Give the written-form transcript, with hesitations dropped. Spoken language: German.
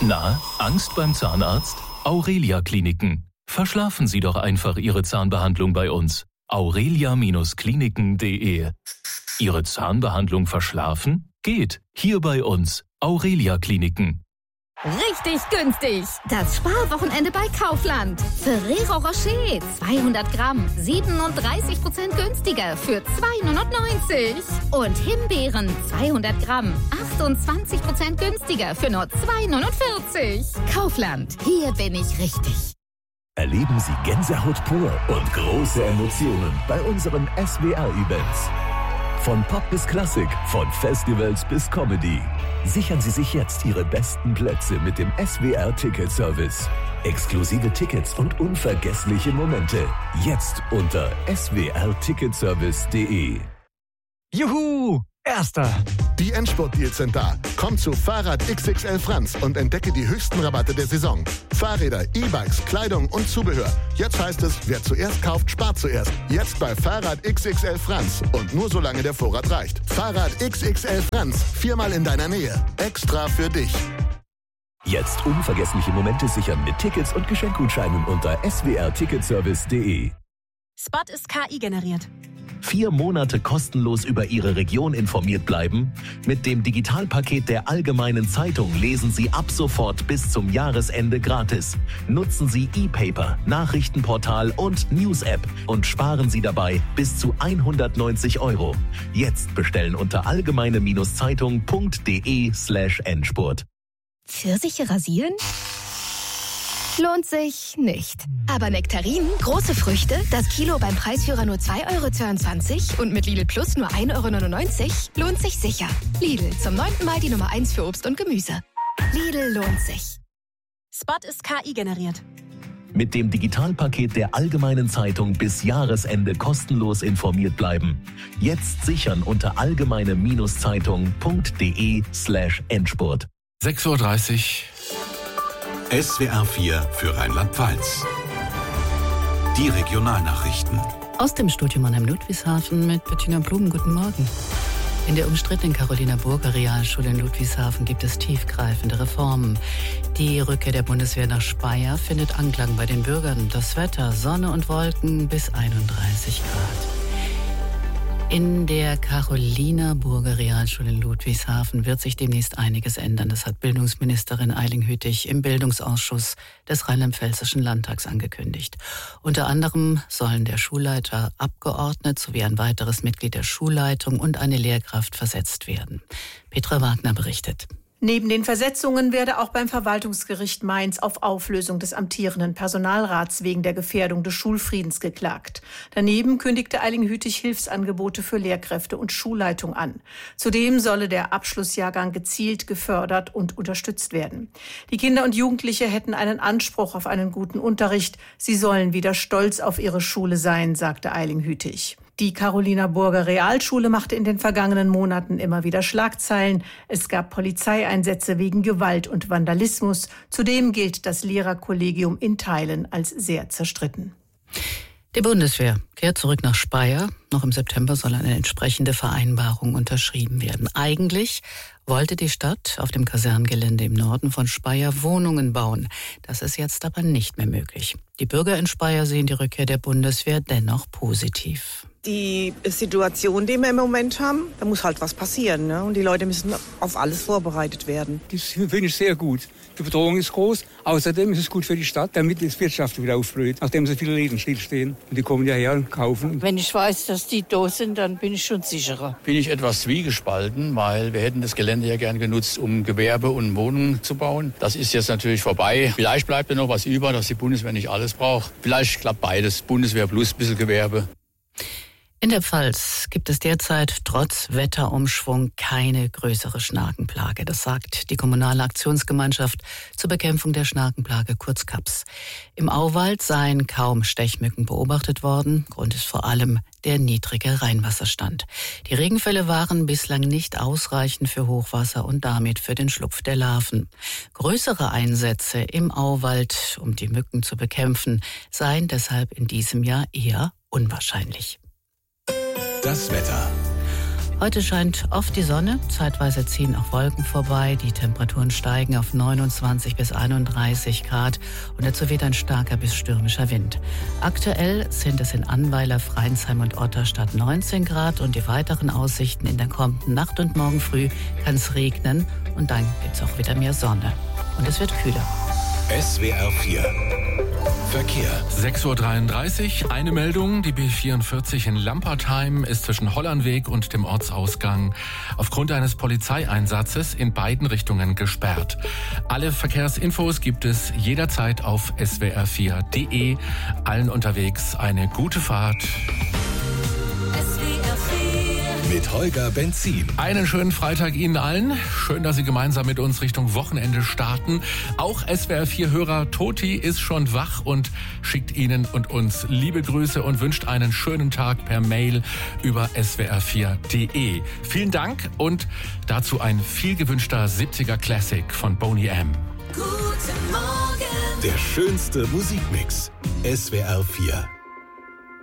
Na, Angst beim Zahnarzt? Aurelia Kliniken. Verschlafen Sie doch einfach Ihre Zahnbehandlung bei uns. aurelia-kliniken.de. Ihre Zahnbehandlung verschlafen? Geht. Hier bei uns. Aurelia Kliniken. Richtig günstig. Das Sparwochenende bei Kaufland. Ferrero Rocher 200 Gramm 37% günstiger für 2,99 €. Und Himbeeren 200 Gramm 28% günstiger für nur 2,49 €. Kaufland. Hier bin ich richtig. Erleben Sie Gänsehaut pur und große Emotionen bei unseren SWR-Events. Von Pop bis Klassik, von Festivals bis Comedy. Sichern Sie sich jetzt Ihre besten Plätze mit dem SWR-Ticket-Service. Exklusive Tickets und unvergessliche Momente. Jetzt unter swrticketservice.de. Juhu! Erster! Die Endspurt-Deals sind da. Komm zu Fahrrad XXL Franz und entdecke die höchsten Rabatte der Saison. Fahrräder, E-Bikes, Kleidung und Zubehör. Jetzt heißt es, wer zuerst kauft, spart zuerst. Jetzt bei Fahrrad XXL Franz. Und nur solange der Vorrat reicht. Fahrrad XXL Franz. 4-mal in deiner Nähe. Extra für dich. Jetzt unvergessliche Momente sichern mit Tickets und Geschenkgutscheinen unter swrticketservice.de. Spot ist KI generiert. 4 Monate kostenlos über Ihre Region informiert bleiben? Mit dem Digitalpaket der Allgemeinen Zeitung lesen Sie ab sofort bis zum Jahresende gratis. Nutzen Sie E-Paper, Nachrichtenportal und News-App und sparen Sie dabei bis zu 190 €. Jetzt bestellen unter allgemeine-zeitung.de/Endspurt. Pfirsiche rasieren? Lohnt sich nicht. Aber Nektarinen, große Früchte, das Kilo beim Preisführer nur 2,22 € und mit Lidl Plus nur 1,99 € lohnt sich sicher. Lidl, zum 9. Mal die Nummer 1 für Obst und Gemüse. Lidl lohnt sich. Spot ist KI generiert. Mit dem Digitalpaket der Allgemeinen Zeitung bis Jahresende kostenlos informiert bleiben. Jetzt sichern unter allgemeine-zeitung.de/Endspurt. 6:30 Uhr. SWR 4 für Rheinland-Pfalz. Die Regionalnachrichten. Aus dem Studio Mannheim-Ludwigshafen mit Bettina Blumen. Guten Morgen. In der umstrittenen Carolina-Burger Realschule in Ludwigshafen gibt es tiefgreifende Reformen. Die Rückkehr der Bundeswehr nach Speyer findet Anklang bei den Bürgern. Das Wetter, Sonne und Wolken bis 31 Grad. In der Carolina-Burger Realschule in Ludwigshafen wird sich demnächst einiges ändern. Das hat Bildungsministerin Eiling Hüttich im Bildungsausschuss des Rheinland-Pfälzischen Landtags angekündigt. Unter anderem sollen der Schulleiter abgeordnet sowie ein weiteres Mitglied der Schulleitung und eine Lehrkraft versetzt werden. Petra Wagner berichtet. Neben den Versetzungen werde auch beim Verwaltungsgericht Mainz auf Auflösung des amtierenden Personalrats wegen der Gefährdung des Schulfriedens geklagt. Daneben kündigte Eiling Hüttich Hilfsangebote für Lehrkräfte und Schulleitung an. Zudem solle der Abschlussjahrgang gezielt gefördert und unterstützt werden. Die Kinder und Jugendliche hätten einen Anspruch auf einen guten Unterricht. Sie sollen wieder stolz auf ihre Schule sein, sagte Eiling Hüttich. Die Carolina-Burger Realschule machte in den vergangenen Monaten immer wieder Schlagzeilen. Es gab Polizeieinsätze wegen Gewalt und Vandalismus. Zudem gilt das Lehrerkollegium in Teilen als sehr zerstritten. Die Bundeswehr kehrt zurück nach Speyer. Noch im September soll eine entsprechende Vereinbarung unterschrieben werden. Eigentlich wollte die Stadt auf dem Kasernengelände im Norden von Speyer Wohnungen bauen. Das ist jetzt aber nicht mehr möglich. Die Bürger in Speyer sehen die Rückkehr der Bundeswehr dennoch positiv. Die Situation, die wir im Moment haben, da muss halt was passieren, ne? Und die Leute müssen auf alles vorbereitet werden. Das finde ich sehr gut. Die Bedrohung ist groß. Außerdem ist es gut für die Stadt, damit die Wirtschaft wieder aufblüht, nachdem so viele Läden stillstehen. Und die kommen ja her und kaufen. Wenn ich weiß, dass die da sind, dann bin ich schon sicherer. Bin ich etwas zwiegespalten, weil wir hätten das Gelände ja gern genutzt, um Gewerbe und Wohnungen zu bauen. Das ist jetzt natürlich vorbei. Vielleicht bleibt ja noch was über, dass die Bundeswehr nicht alles braucht. Vielleicht klappt beides. Bundeswehr plus ein bisschen Gewerbe. In der Pfalz gibt es derzeit trotz Wetterumschwung keine größere Schnakenplage. Das sagt die Kommunale Aktionsgemeinschaft zur Bekämpfung der Schnakenplage, kurz KAPS. Im Auwald seien kaum Stechmücken beobachtet worden. Grund ist vor allem der niedrige Rheinwasserstand. Die Regenfälle waren bislang nicht ausreichend für Hochwasser und damit für den Schlupf der Larven. Größere Einsätze im Auwald, um die Mücken zu bekämpfen, seien deshalb in diesem Jahr eher unwahrscheinlich. Das Wetter. Heute scheint oft die Sonne, zeitweise ziehen auch Wolken vorbei. Die Temperaturen steigen auf 29 bis 31 Grad und dazu weht ein starker bis stürmischer Wind. Aktuell sind es in Annweiler, Freinsheim und Otterstadt 19 Grad und die weiteren Aussichten: in der kommenden Nacht und morgen früh kann es regnen und dann gibt es auch wieder mehr Sonne. Und es wird kühler. SWR 4 Verkehr. 6.33 Uhr, eine Meldung. Die B44 in Lampertheim ist zwischen Hollandweg und dem Ortsausgang aufgrund eines Polizeieinsatzes in beiden Richtungen gesperrt. Alle Verkehrsinfos gibt es jederzeit auf swr4.de. Allen unterwegs eine gute Fahrt. Mit Holger Benzin. Einen schönen Freitag Ihnen allen. Schön, dass Sie gemeinsam mit uns Richtung Wochenende starten. Auch SWR4-Hörer Toti ist schon wach und schickt Ihnen und uns liebe Grüße und wünscht einen schönen Tag per Mail über swr4.de. Vielen Dank und dazu ein viel gewünschter 70er Classic von Boney M. Guten Morgen. Der schönste Musikmix. SWR 4.